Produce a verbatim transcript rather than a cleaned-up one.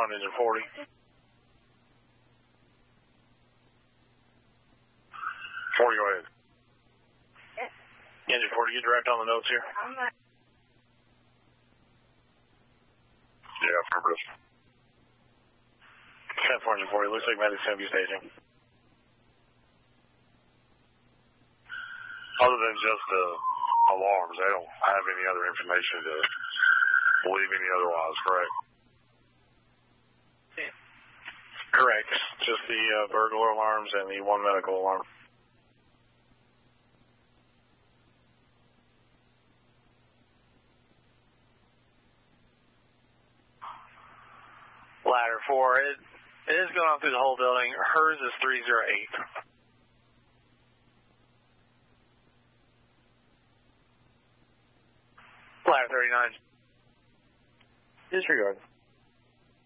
on, engine forty. forty, go ahead. Yes. Engine forty, you direct on the notes here? I'm not. Yeah, affirmative. ten four, engine forty, looks like Medic's going to be staging. Other than just the uh, alarms, they don't have any other information to believe any otherwise, correct? Yeah. Correct. Just the uh, burglar alarms and the one medical alarm. Ladder four, it, it is going on through the whole building. Hers is three zero eight. Ladder thirty-nine. Disregard.